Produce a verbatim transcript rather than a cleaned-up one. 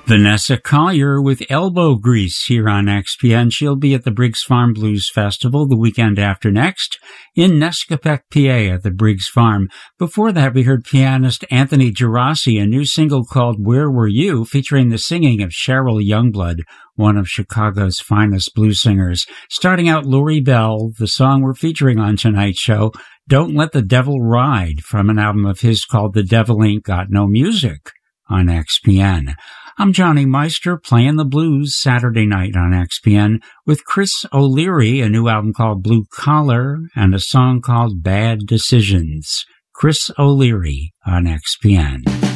Vanessa Collier with Elbow Grease here on X P N. She'll be at the Briggs Farm Blues Festival the weekend after next in Nescopec, P A at the Briggs Farm. Before that, we heard pianist Anthony Gerasi, a new single called Where Were You, featuring the singing of Cheryl Youngblood, one of Chicago's finest blues singers. Starting out, Lori Bell, the song we're featuring on tonight's show, Don't Let the Devil Ride, from an album of his called The Devil Ain't Got No Music on X P N. I'm Johnny Meister, playing the blues Saturday night on X P N with Chris O'Leary, a new album called Blue Collar, and a song called Bad Decisions. Chris O'Leary on X P N.